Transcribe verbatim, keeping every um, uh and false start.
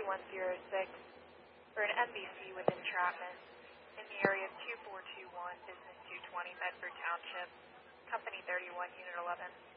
one zero six for an M B C with entrapment in the area of two four two one, Business two twenty, Medford Township, Company thirty-one, Unit eleven.